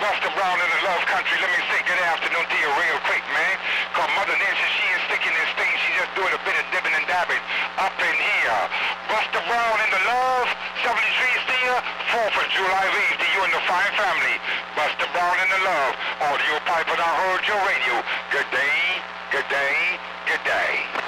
Buster Brown in the love country. Let me say good afternoon to you real quick, man. Cause Mother Nancy, she ain't sticking this thing. She just doing a bit of dipping and dabbing up in here. Buster Brown in the love. 73 still. 4th of July Eve to you and the fine family. Buster Brown in the love. Audio pipe and I heard your radio. Good day, good day, good day.